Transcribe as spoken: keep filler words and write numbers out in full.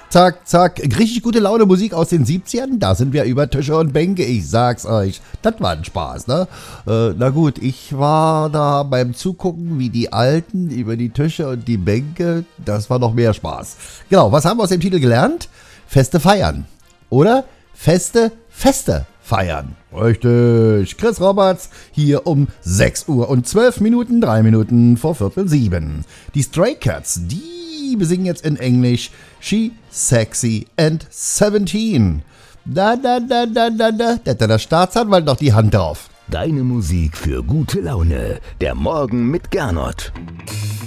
zack, zack. Richtig gute Laune Musik aus den siebzigern. Da sind wir über Tische und Bänke, ich sag's euch. Das war ein Spaß, ne? Äh, na gut, ich war da beim Zugucken, wie die Alten über die Tische und die Bänke. Das war noch mehr Spaß. Genau, was haben wir aus dem Titel gelernt? Feste feiern. Oder Feste, Feste feiern. Richtig. Chris Roberts hier um sechs Uhr und zwölf Minuten, drei Minuten vor Viertel sieben. Die Stray Cats, die besingen jetzt in Englisch She, Sexy and seventeen. Da, da, da, da, da, da. Da hat der Staatsanwalt noch die Hand drauf. Deine Musik für gute Laune. Der Morgen mit Gernot.